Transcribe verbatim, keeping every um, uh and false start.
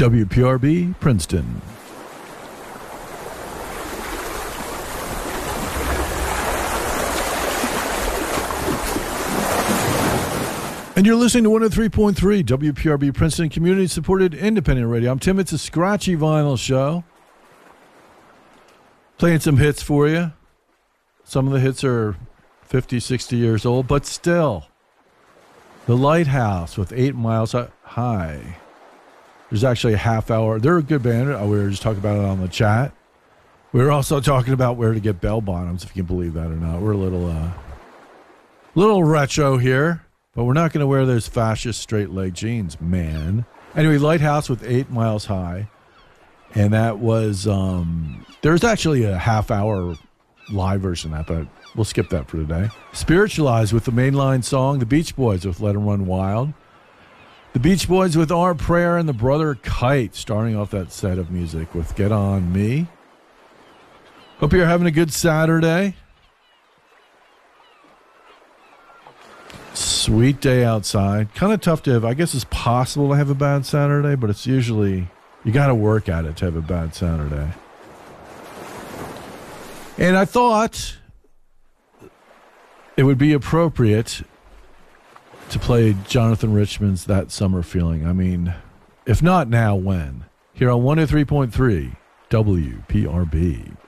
W P R B, Princeton. And you're listening to one oh three point three W P R B Princeton, community-supported independent radio. I'm Tim. It's a scratchy vinyl show. Playing some hits for you. Some of the hits are fifty, sixty years old, but still. The Lighthouse with Eight Miles High. There's actually a half hour. They're a good band. We were just talking about it on the chat. We were also talking about where to get bell bottoms, if you can believe that or not. We're a little, uh, little retro here. But we're not going to wear those fascist straight leg jeans, man. Anyway, Lighthouse with Eight Miles High. And that was, um, there's actually a half hour live version of that, but we'll skip that for today. Spiritualized with the mainline song, The Beach Boys with Let 'Em Run Wild. The Beach Boys with Our Prayer, and the Brother Kite starting off that set of music with Get On Me. Hope you're having a good Saturday. Sweet day outside. Kind of tough to have. I guess it's possible to have a bad Saturday, but it's usually, you got to work at it to have a bad Saturday. And I thought it would be appropriate to play Jonathan Richman's That Summer Feeling. I mean, if not now, when? Here on one oh three point three W P R B.